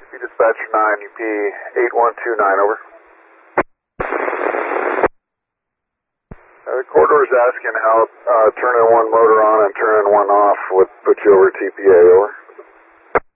Dispatcher 9, UP 8129, over. The corridor's asking how turning one motor on and turning one off would put you over TPA, over.